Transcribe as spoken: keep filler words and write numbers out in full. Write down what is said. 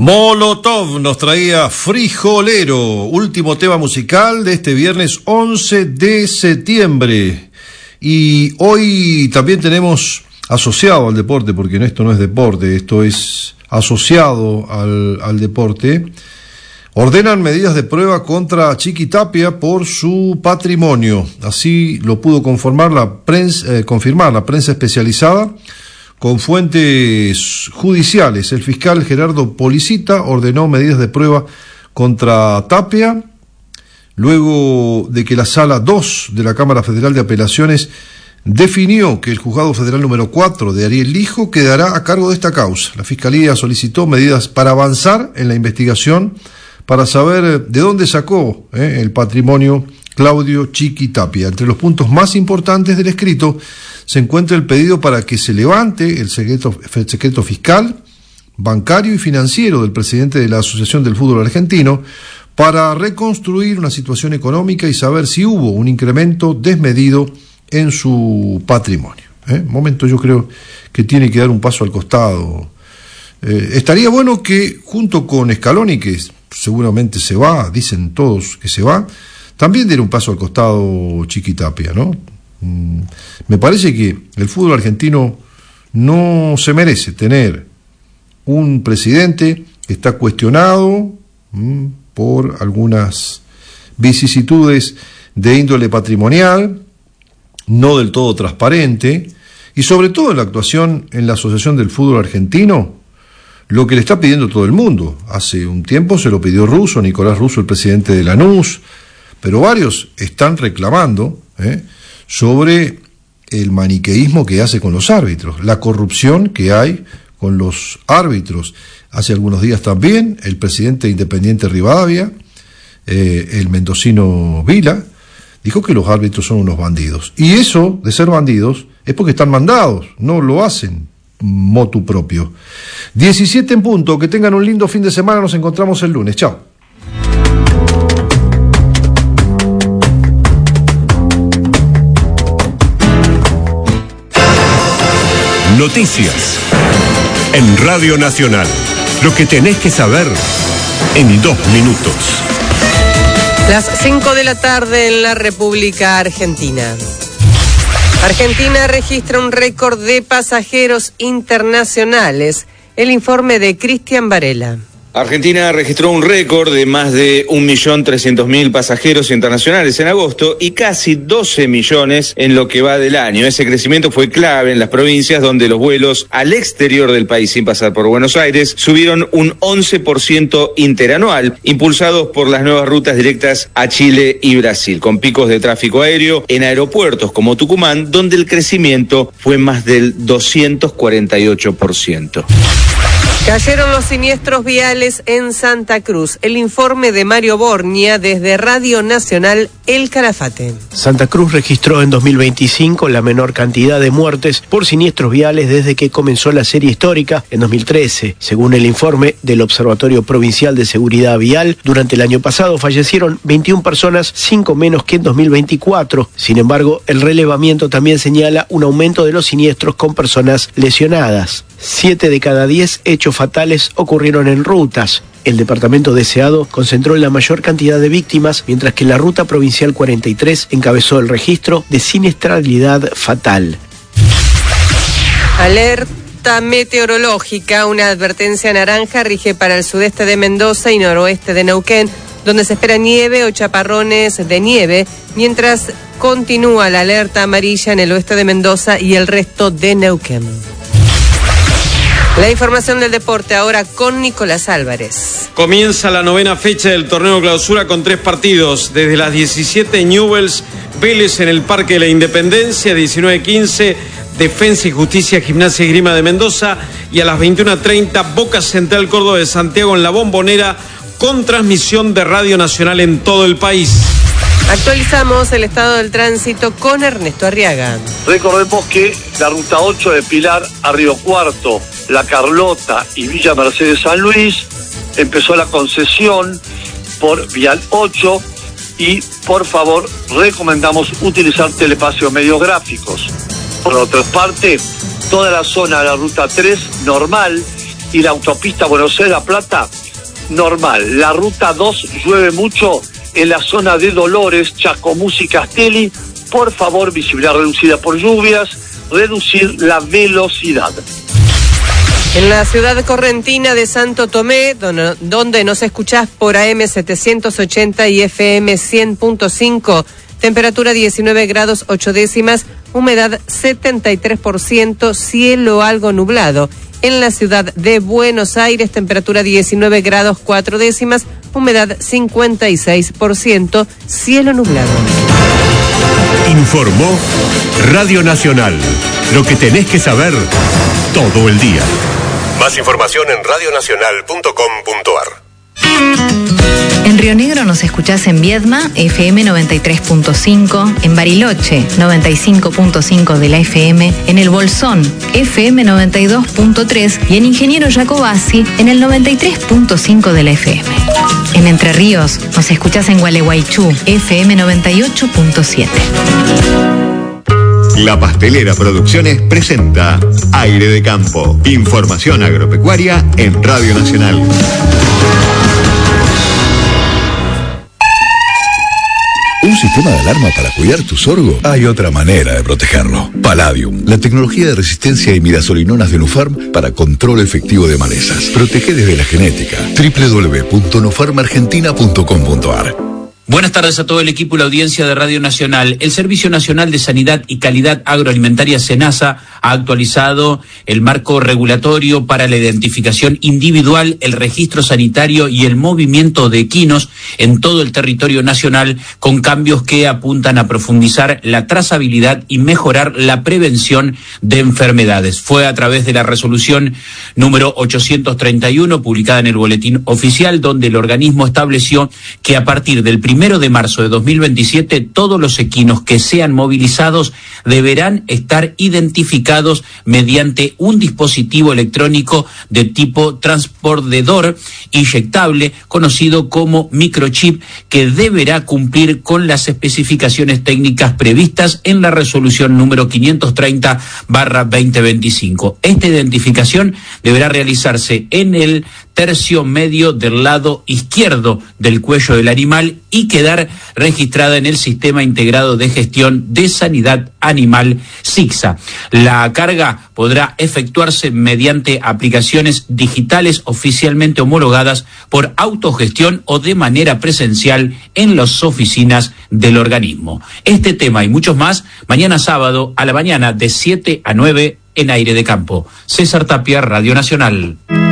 Molotov nos traía Frijolero, último tema musical de este viernes once de septiembre. Y hoy también tenemos asociado al deporte, porque esto no es deporte, esto es asociado al, al deporte. Ordenan medidas de prueba contra Chiqui Tapia por su patrimonio. Así lo pudo conformar la prensa, eh, confirmar la prensa especializada. Con fuentes judiciales, el fiscal Gerardo Policita ordenó medidas de prueba contra Tapia, luego de que la Sala dos de la Cámara Federal de Apelaciones definió que el Juzgado Federal número cuatro de Ariel Lijo quedará a cargo de esta causa. La Fiscalía solicitó medidas para avanzar en la investigación, para saber de dónde sacó eh, el patrimonio Claudio Chiqui Tapia. Entre los puntos más importantes del escrito se encuentra el pedido para que se levante el secreto, el secreto fiscal, bancario y financiero del presidente de la Asociación del Fútbol Argentino para reconstruir una situación económica y saber si hubo un incremento desmedido en su patrimonio. ¿Eh? Momento, yo creo que tiene que dar un paso al costado. Eh, estaría bueno que junto con Scaloni, que seguramente se va, dicen todos que se va, también diera un paso al costado Chiqui Tapia, ¿no? Mm, me parece que el fútbol argentino no se merece tener un presidente que está cuestionado mm, por algunas vicisitudes de índole patrimonial, no del todo transparente, y sobre todo en la actuación en la Asociación del Fútbol Argentino, lo que le está pidiendo todo el mundo. Hace un tiempo se lo pidió Russo, Nicolás Russo, el presidente de Lanús, pero varios están reclamando ¿eh? sobre el maniqueísmo que hace con los árbitros, la corrupción que hay con los árbitros. Hace algunos días también el presidente Independiente Rivadavia, eh, el mendocino Vila, dijo que los árbitros son unos bandidos. Y eso de ser bandidos es porque están mandados, no lo hacen motu propio. diecisiete en punto, que tengan un lindo fin de semana, nos encontramos el lunes. Chao. Noticias en Radio Nacional. Lo que tenés que saber en dos minutos. Las cinco de la tarde en la República Argentina. Argentina registra un récord de pasajeros internacionales. El informe de Cristian Varela. Argentina registró un récord de más de un millón trescientos mil pasajeros internacionales en agosto y casi doce millones en lo que va del año. Ese crecimiento fue clave en las provincias donde los vuelos al exterior del país sin pasar por Buenos Aires subieron un once por ciento interanual, impulsados por las nuevas rutas directas a Chile y Brasil, con picos de tráfico aéreo en aeropuertos como Tucumán, donde el crecimiento fue más del doscientos cuarenta y ocho por ciento. Cayeron los siniestros viales en Santa Cruz. El informe de Mario Borña desde Radio Nacional El Calafate. Santa Cruz registró en dos mil veinticinco la menor cantidad de muertes por siniestros viales desde que comenzó la serie histórica en dos mil trece. Según el informe del Observatorio Provincial de Seguridad Vial, durante el año pasado fallecieron veintiuna personas, cinco menos que en dos mil veinticuatro. Sin embargo, el relevamiento también señala un aumento de los siniestros con personas lesionadas. Siete de cada diez hechos fatales ocurrieron en rutas. El departamento deseado concentró la mayor cantidad de víctimas, mientras que la ruta provincial cuarenta y tres encabezó el registro de siniestralidad fatal. Alerta meteorológica, una advertencia naranja rige para el sudeste de Mendoza y noroeste de Neuquén, donde se espera nieve o chaparrones de nieve, mientras continúa la alerta amarilla en el oeste de Mendoza y el resto de Neuquén. La información del deporte ahora con Nicolás Álvarez. Comienza la novena fecha del torneo clausura con tres partidos. Desde las diecisiete, Newell's Vélez en el Parque de la Independencia, diecinueve quince, Defensa y Justicia Gimnasia y Esgrima de Mendoza, y a las veintiuna treinta, Boca Central Córdoba de Santiago en la Bombonera, con transmisión de Radio Nacional en todo el país. Actualizamos el estado del tránsito con Ernesto Arriaga. Recordemos que la ruta ocho de Pilar a Río Cuarto, La Carlota y Villa Mercedes San Luis, empezó la concesión por Vial ocho y por favor recomendamos utilizar telepaseos medios gráficos. Por otra parte, toda la zona de la ruta tres normal y la autopista Buenos Aires-La Plata, normal. La ruta dos llueve mucho en la zona de Dolores, Chascomús y Castelli. Por favor, visibilidad reducida por lluvias, reducir la velocidad. En la ciudad correntina de Santo Tomé, donde, donde nos escuchás por A M setecientos ochenta y F M cien punto cinco, temperatura diecinueve grados ocho décimas, humedad setenta y tres por ciento, cielo algo nublado. En la ciudad de Buenos Aires, temperatura diecinueve grados cuatro décimas, humedad cincuenta y seis por ciento, cielo nublado. Informó Radio Nacional. Lo que tenés que saber todo el día. Más información en radio nacional punto com punto a r. En Río Negro nos escuchás en Viedma, F M noventa y tres punto cinco, en Bariloche, noventa y cinco punto cinco de la F M, en El Bolsón, F M noventa y dos punto tres y en Ingeniero Jacobasi, en el noventa y tres punto cinco de la F M. En Entre Ríos nos escuchás en Gualeguaychú, F M noventa y ocho punto siete. La Pastelera Producciones presenta Aire de Campo. Información agropecuaria en Radio Nacional. ¿Un sistema de alarma para cuidar tu sorgo? Hay otra manera de protegerlo. Palladium, la tecnología de resistencia a imidazolinonas de Nufarm para control efectivo de malezas. Protege desde la genética. doble u doble u doble u punto nufarm argentina punto com punto a r. Buenas tardes a todo el equipo y la audiencia de Radio Nacional. El Servicio Nacional de Sanidad y Calidad Agroalimentaria, SENASA, ha actualizado el marco regulatorio para la identificación individual, el registro sanitario y el movimiento de equinos en todo el territorio nacional, con cambios que apuntan a profundizar la trazabilidad y mejorar la prevención de enfermedades. Fue a través de la resolución número ochocientos treinta y uno, publicada en el Boletín Oficial, donde el organismo estableció que a partir del primero de marzo de dos mil veintisiete, todos los equinos que sean movilizados deberán estar identificados mediante un dispositivo electrónico de tipo transpondedor inyectable, conocido como microchip, que deberá cumplir con las especificaciones técnicas previstas en la resolución número quinientos treinta barra veinte veinticinco. Esta identificación deberá realizarse en el tercio medio del lado izquierdo del cuello del animal y quedar registrada en el Sistema Integrado de Gestión de Sanidad Animal, SIGSA. La carga podrá efectuarse mediante aplicaciones digitales oficialmente homologadas por autogestión o de manera presencial en las oficinas del organismo. Este tema y muchos más, mañana sábado a la mañana de siete a nueve en Aire de Campo. César Tapia, Radio Nacional.